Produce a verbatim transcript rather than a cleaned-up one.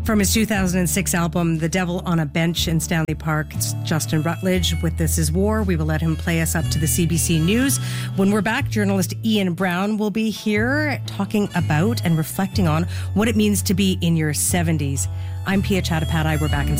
From his two thousand six album, The Devil on a Bench in Stanley Park, it's Justin Rutledge with This Is War. We will let him play us up to the C B C News. When we're back, journalist Ian Brown will be here talking about and reflecting on what it means to be in your seventies. I'm Pia Chattopadhyay. We're back in